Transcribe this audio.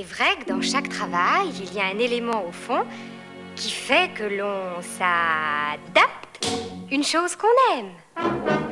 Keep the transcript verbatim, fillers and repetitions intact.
c'est vrai que dans chaque travail, il y a un élément au fond qui fait que l'on s'adapte, une chose qu'on aime.